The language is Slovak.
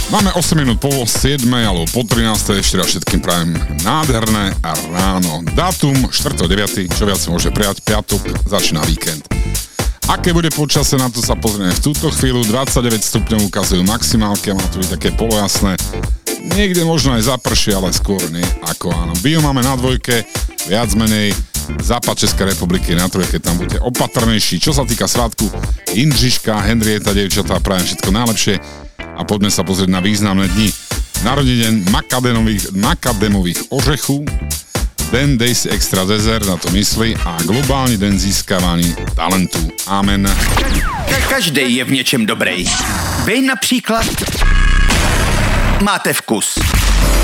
Máme 8 minút po 7 alebo po 13. Ešte raz všetkým prajem nádherné ráno. Dátum 4.9. Čo viac môže prijať, piatok, začína víkend. Aké bude počasie, na to sa pozrieme v túto chvíľu. 29 stupňov ukazujú maximálky a má to byť také polojasné. Niekde možno aj zaprší, ale skôr nie ako áno. Bio máme na dvojke, viac menej západ Českej republiky na trojke, tam budete opatrnejší. Čo sa týka svátku Jindřiška, Henrieta, devčatá, prajem všetko najlepšie a poďme sa pozrieť na významné dni. Narodeniny makademových ořechů, Den Days Extra Desert, na to myslí, a globálny den získavaní talentu. Amen. Každej je v něčem dobrej. Vy například máte vkus.